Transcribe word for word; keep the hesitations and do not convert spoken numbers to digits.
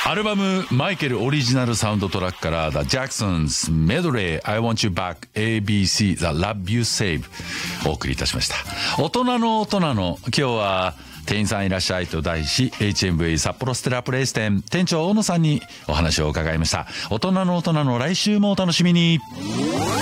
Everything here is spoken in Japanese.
アルバムマイケルオリジナルサウンドトラックから The Jacksons Medley I Want You Back エービーシー The Love You Save お送りいたしました。大人の大人の今日は店員さんいらっしゃいと題し エイチエムブイ 札幌ステラプレイス店店長大野さんにお話を伺いました。大人の大人の来週もお楽しみに。